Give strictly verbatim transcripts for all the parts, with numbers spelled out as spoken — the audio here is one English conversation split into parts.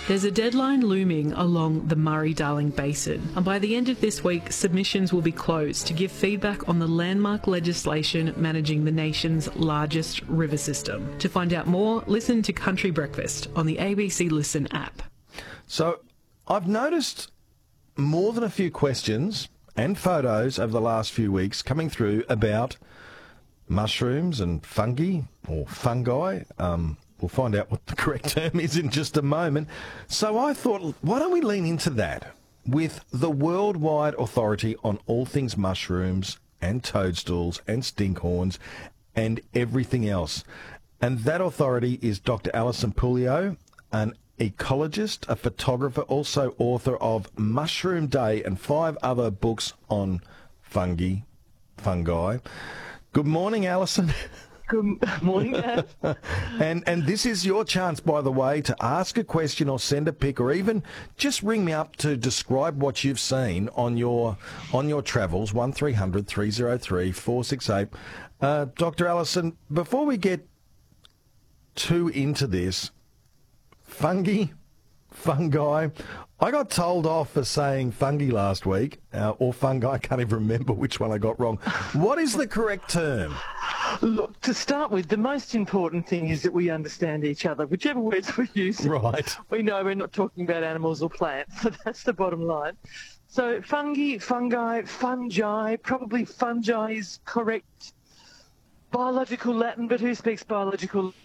There's a deadline looming along the Murray-Darling Basin, and by the end of this week, submissions will be closed to give feedback on the landmark legislation managing the nation's largest river system. To find out more, listen to Country Breakfast on the A B C Listen app. So, I've noticed more than a few questions and photos over the last few weeks coming through about mushrooms and fungi, or fungi. Um, we'll find out what the correct term is in just a moment. So I thought, why don't we lean into that with the worldwide authority on all things mushrooms and toadstools and stinkhorns and everything else. And that authority is Doctor Alison Pouliot, an ecologist, a photographer, also author of Mushroom Day and five other books on fungi, fungi. Good morning, Alison. Good morning, Dad. and and this is your chance, by the way, to ask a question or send a pic, or even just ring me up to describe what you've seen on your on your travels. One three hundred three oh three four six eight. Uh, Doctor Alison, before we get too into this, fungi, fungi. I got told off for saying fungi last week, uh, or fungi. I can't even remember which one I got wrong. What is the correct term? Look, to start with, the most important thing is that we understand each other. Whichever words we use, right. We know we're not talking about animals or plants, so that's the bottom line. So fungi, fungi, fungi, probably fungi is correct. Biological Latin, but who speaks biological?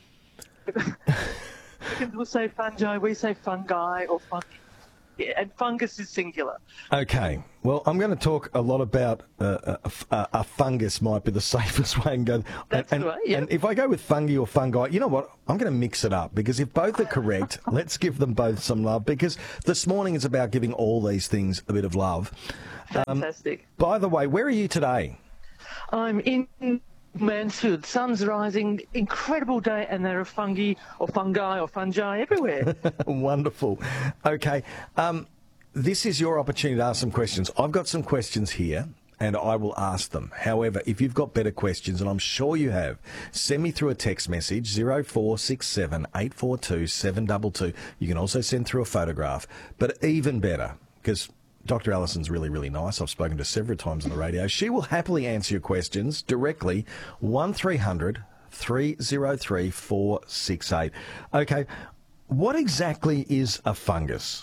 We'll say fungi, we say fungi or fungi. Yeah, and fungus is singular. Okay. Well, I'm going to talk a lot about uh, a, a, a fungus might be the safest way and go. That's and, right, yep. And if I go with fungi or fungi, you know what? I'm going to mix it up, because if both are correct, let's give them both some love, because this morning is about giving all these things a bit of love. Fantastic. Um, by the way, where are you today? I'm in Mansfield. Sun's rising, incredible day, and there are fungi or fungi or fungi everywhere. Wonderful. Okay. Um, this is your opportunity to ask some questions. I've got some questions here, and I will ask them. However, if you've got better questions, and I'm sure you have, send me through a text message, zero four six seven eight four two seven two two. You can also send through a photograph. But even better, because Doctor Alison's really, really nice. I've spoken to her several times on the radio. She will happily answer your questions directly. one three hundred three oh three four six eight. Okay, what exactly is a fungus?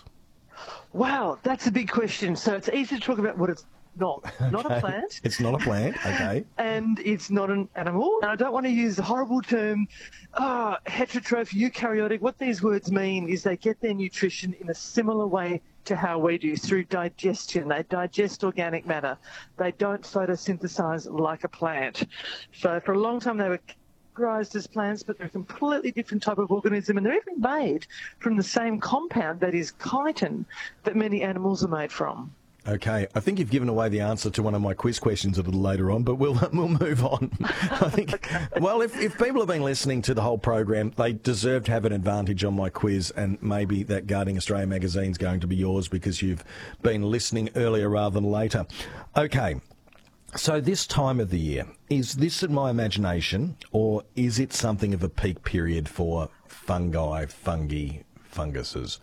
Wow, that's a big question. So it's easy to talk about what it's not. Okay. Not a plant. It's not a plant, okay. And it's not an animal. And I don't want to use the horrible term, ah, heterotroph, eukaryotic. What these words mean is they get their nutrition in a similar way to how we do, through digestion. They digest organic matter. They don't photosynthesize like a plant. So for a long time they were categorized as plants, but they're a completely different type of organism, and they're even made from the same compound, that is chitin, that many animals are made from. Okay, I think you've given away the answer to one of my quiz questions a little later on, but we'll we'll move on. I think, okay. Well, if, if people have been listening to the whole program, they deserve to have an advantage on my quiz, and maybe that Gardening Australia magazine's going to be yours because you've been listening earlier rather than later. Okay, so this time of the year, is this in my imagination, or is it something of a peak period for fungi, fungi, funguses?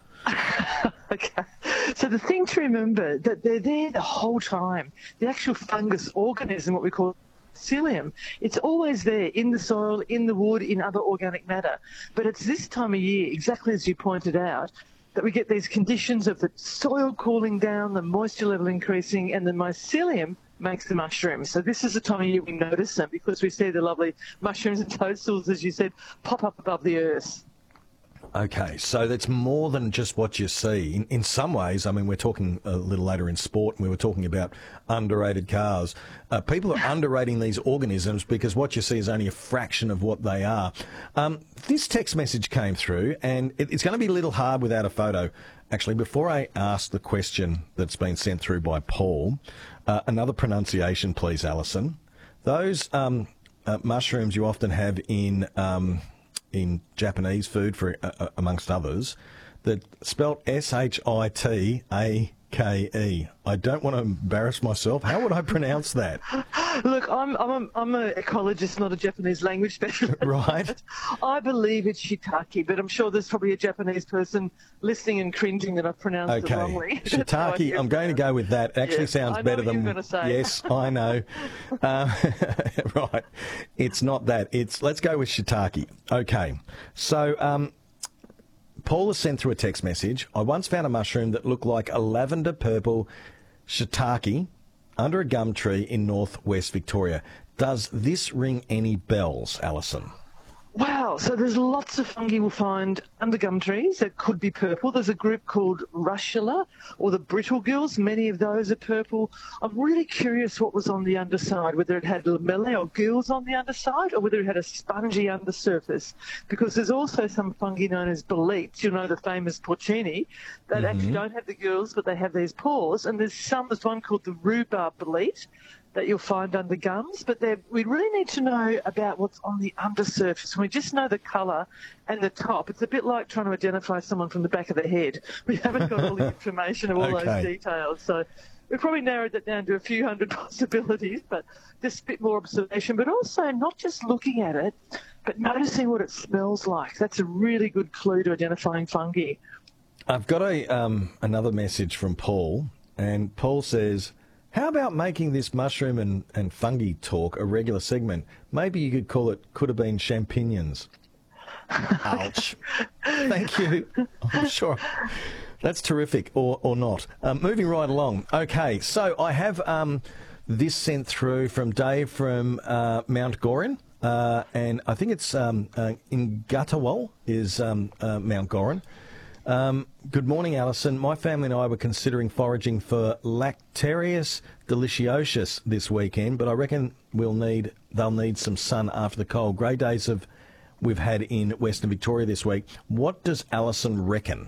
Okay. So the thing to remember, that they're there the whole time. The actual fungus organism, what we call psyllium, it's always there in the soil, in the wood, in other organic matter. But it's this time of year, exactly as you pointed out, that we get these conditions of the soil cooling down, the moisture level increasing, and the mycelium makes the mushrooms. So this is the time of year we notice them, because we see the lovely mushrooms and toadstools, as you said, pop up above the earth. Okay, so that's more than just what you see. In, in some ways, I mean, we're talking a little later in sport, and we were talking about underrated cars. Uh, people are underrating these organisms because what you see is only a fraction of what they are. Um, this text message came through, and it, it's going to be a little hard without a photo. Actually, before I ask the question that's been sent through by Paul, uh, another pronunciation, please, Alison. Those um, uh, mushrooms you often have in... Um, in Japanese food, for uh, amongst others, that spelt S H I T A K E. I don't want to embarrass myself. How would I pronounce that? Look, I'm I'm a, I'm an ecologist, not a Japanese language specialist. Right. I believe it's shiitake, but I'm sure there's probably a Japanese person listening and cringing that I've pronounced Okay. it wrongly. Shiitake, I'm going to go with that. Actually Yeah, sounds I know better what than... you're gonna say. Yes, I know. Uh, right. It's not that. It's Let's go with shiitake. Okay. So... Um, Paul has sent through a text message. I once found a mushroom that looked like a lavender purple shiitake under a gum tree in northwest Victoria. Does this ring any bells, Alison? Wow, so there's lots of fungi we'll find under gum trees that could be purple. There's a group called Russula or the brittle gills. Many of those are purple. I'm really curious what was on the underside, whether it had lamellae or gills on the underside or whether it had a spongy undersurface, because there's also some fungi known as boletes, you know, the famous porcini, that mm-hmm. actually don't have the gills, but they have these pores. And there's some, there's one called the rhubarb bolete that you'll find under gums, but we really need to know about what's on the undersurface. When we just know the colour and the top, it's a bit like trying to identify someone from the back of the head. We haven't got all the information of all okay. those details. So we've probably narrowed that down to a few hundred possibilities, but just a bit more observation, but also not just looking at it, but noticing what it smells like. That's a really good clue to identifying fungi. I've got a um, another message from Paul, and Paul says... How about making this mushroom and, and fungi talk a regular segment? Maybe you could call it Could Have Been Champignons. Ouch. Thank you. I'm sure. That's terrific, or, or not. Um, moving right along. Okay, so I have um, this sent through from Dave from uh, Mount Gorin. Uh, and I think it's um, uh, in Gutawal is um, uh, Mount Gorin. Um, good morning, Alison. My family and I were considering foraging for Lactarius deliciosus this weekend, but I reckon we'll need they'll need some sun after the cold grey days of we've had in Western Victoria this week. What does Alison reckon?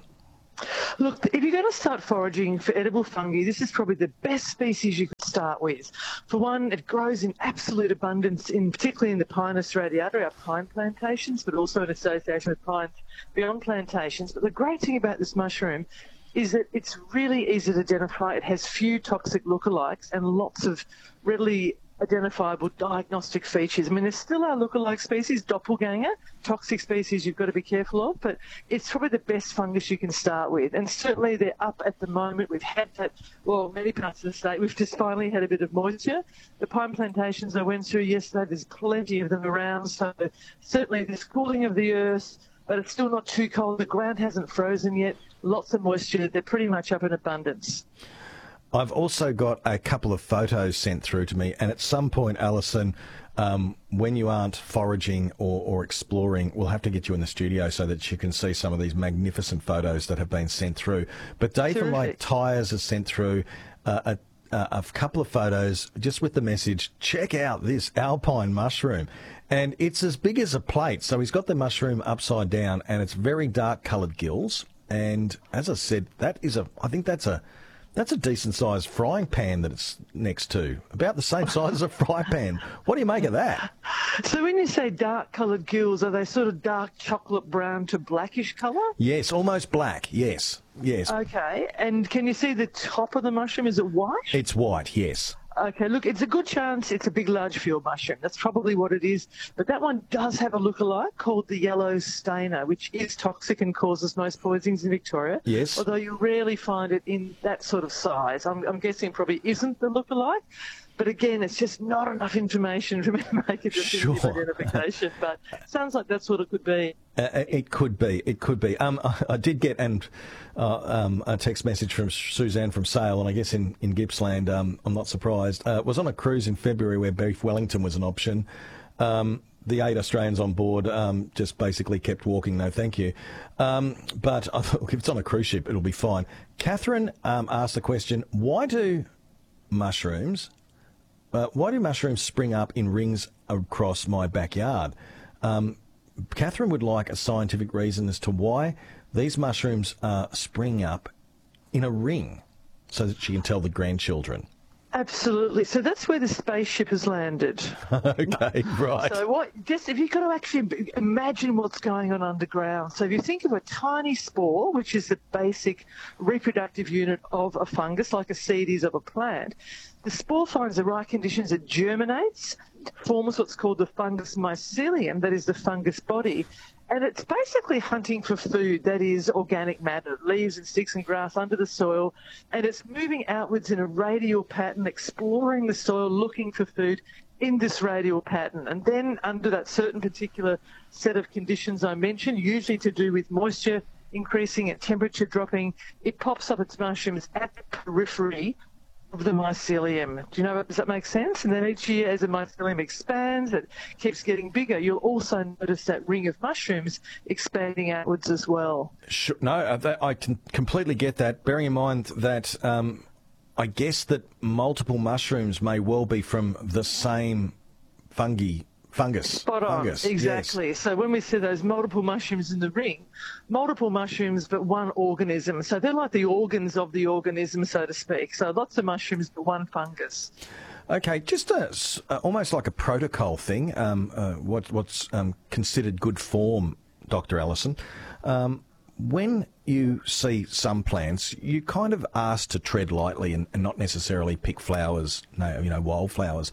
Look, if you're going to start foraging for edible fungi, this is probably the best species you could start with. For one, it grows in absolute abundance, in particularly in the Pinus radiata, our pine plantations, but also in association with pines beyond plantations. But the great thing about this mushroom is that it's really easy to identify. It has few toxic lookalikes and lots of readily identifiable diagnostic features. I mean, there still are lookalike species, doppelganger, toxic species you've got to be careful of, but it's probably the best fungus you can start with. And certainly they're up at the moment. We've had that, well, many parts of the state, we've just finally had a bit of moisture. The pine plantations I went through yesterday, there's plenty of them around, so certainly there's cooling of the earth, but it's still not too cold. The ground hasn't frozen yet. Lots of moisture. They're pretty much up in abundance. I've also got a couple of photos sent through to me, and at some point, Alison, um, when you aren't foraging or, or exploring, we'll have to get you in the studio so that you can see some of these magnificent photos that have been sent through. But Dave from Lake Tyres has sent through uh, a, a couple of photos just with the message, check out this alpine mushroom. And it's as big as a plate, so he's got the mushroom upside down, and it's very dark coloured gills. And as I said, that is a, I think that's a, That's a decent-sized frying pan that it's next to, about the same size as a fry pan. What do you make of that? So when you say dark-coloured gills, are they sort of dark chocolate brown to blackish colour? Yes, almost black, yes, yes. Okay, and can you see the top of the mushroom? Is it white? It's white, yes. Okay, look, it's a good chance it's a big, large field mushroom. That's probably what it is. But that one does have a lookalike called the yellow stainer, which is toxic and causes most poisonings in Victoria. Yes. Although you rarely find it in that sort of size. I'm, I'm guessing it probably isn't the lookalike. But again, it's just not enough information for me to make a definitive Sure. identification. But it sounds like that's what it could be. Uh, it could be. It could be. Um, I, I did get and uh, um, a text message from Suzanne from Sale, and I guess in, in Gippsland, um, I'm not surprised. Uh, was on a cruise in February where beef Wellington was an option. Um, the eight Australians on board um, just basically kept walking, no thank you. Um, but I thought, if it's on a cruise ship, it'll be fine. Catherine um, asked the question, why do mushrooms... Uh, why do mushrooms spring up in rings across my backyard? Um, Catherine would like a scientific reason as to why these mushrooms uh, spring up in a ring so that she can tell the grandchildren. Absolutely. So that's where the spaceship has landed. Okay, right. So what? Just if you've got to actually imagine what's going on underground. So if you think of a tiny spore, which is the basic reproductive unit of a fungus, like a seed is of a plant, the spore finds the right conditions, it germinates, forms what's called the fungus mycelium, that is the fungus body. And it's basically hunting for food, that is organic matter, leaves and sticks and grass under the soil, and it's moving outwards in a radial pattern, exploring the soil, looking for food in this radial pattern. And then under that certain particular set of conditions I mentioned, usually to do with moisture increasing and temperature dropping, it pops up its mushrooms at the periphery of the mycelium. Do you know, does that make sense? And then each year as the mycelium expands, it keeps getting bigger. You'll also notice that ring of mushrooms expanding outwards as well. Sure. No, uh, that, I can completely get that, bearing in mind that um, I guess that multiple mushrooms may well be from the same fungi. Fungus. Spot on. Fungus. Exactly. Yes. So when we see those multiple mushrooms in the ring, multiple mushrooms but one organism. So they're like the organs of the organism, so to speak. So lots of mushrooms but one fungus. Okay, just a, uh, almost like a protocol thing, um, uh, what, what's um, considered good form, Doctor Allison. Um, when you see some plants, you kind of asked to tread lightly and, and not necessarily pick flowers, no, you know, wildflowers.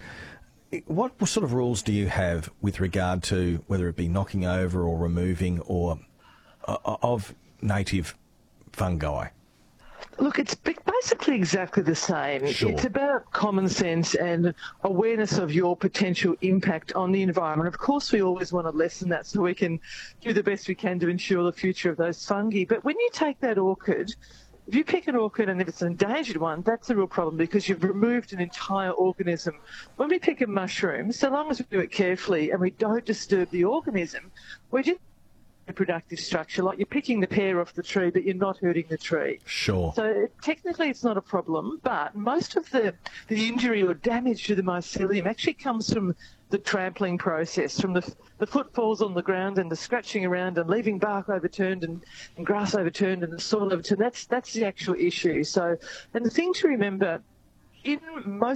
What sort of rules do you have with regard to whether it be knocking over or removing or uh, of native fungi? Look, it's basically exactly the same. Sure. It's about common sense and awareness of your potential impact on the environment. Of course, we always want to lessen that so we can do the best we can to ensure the future of those fungi. But when you take that orchid, if you pick an orchid and if it's an endangered one, that's a real problem because you've removed an entire organism. When we pick a mushroom, so long as we do it carefully and we don't disturb the organism, we're just reproductive structure, like you're picking the pear off the tree, but you're not hurting the tree. Sure. So technically it's not a problem, but most of the, the injury or damage to the mycelium actually comes from the trampling process, from the, the footfalls on the ground and the scratching around and leaving bark overturned and, and grass overturned and the soil overturned. That's, that's the actual issue. So, and the thing to remember, in most